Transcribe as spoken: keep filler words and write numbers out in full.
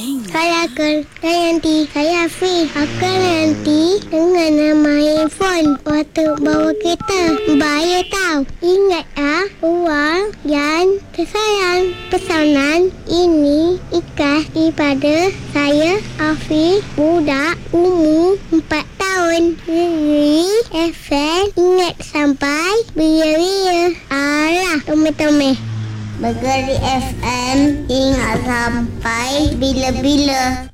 Saya akan dan nanti saya Hafiz akan nanti dengan main phone waktu bawa kereta. Bahaya tau. Ingat ah, uang yang tersayang. Pesanan ini ikhlas daripada saya Hafiz, budak umur empat tahun. Jadi F M ingat sampai bila-bila. Alah, tome-tome. Bergeri F M ingat sampai bila-bila.